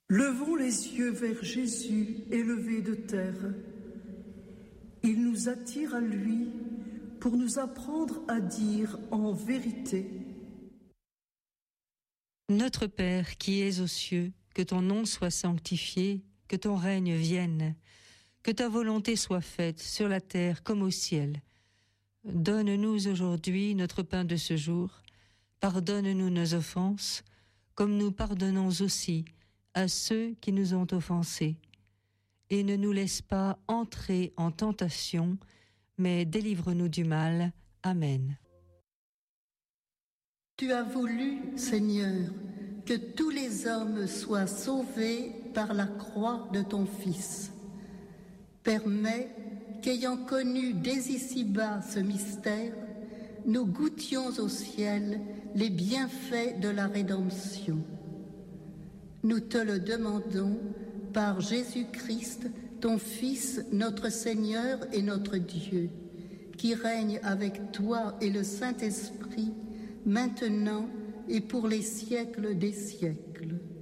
Levons les yeux vers Jésus élevé de terre. Il nous attire à lui pour nous apprendre à dire en vérité: Notre Père qui es aux cieux, que ton nom soit sanctifié, que ton règne vienne, que ta volonté soit faite sur la terre comme au ciel. Donne-nous aujourd'hui notre pain de ce jour. Pardonne-nous nos offenses, comme nous pardonnons aussi à ceux qui nous ont offensés. Et ne nous laisse pas entrer en tentation, mais délivre-nous du mal. Amen. Tu as voulu, Seigneur, que tous les hommes soient sauvés par la croix de ton Fils. Permets qu'ayant connu dès ici-bas ce mystère, nous goûtions au ciel les bienfaits de la rédemption. Nous te le demandons par Jésus-Christ, ton Fils, notre Seigneur et notre Dieu, qui règne avec toi et le Saint-Esprit, maintenant et pour les siècles des siècles.